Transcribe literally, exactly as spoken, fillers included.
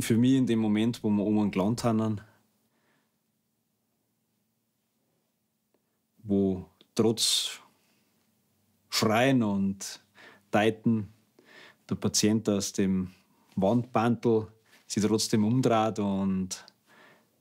für mich in dem Moment, wo wir oben gelandet haben, wo trotz Schreien und Deiten der Patient aus dem Wandpantel sich trotzdem umdreht und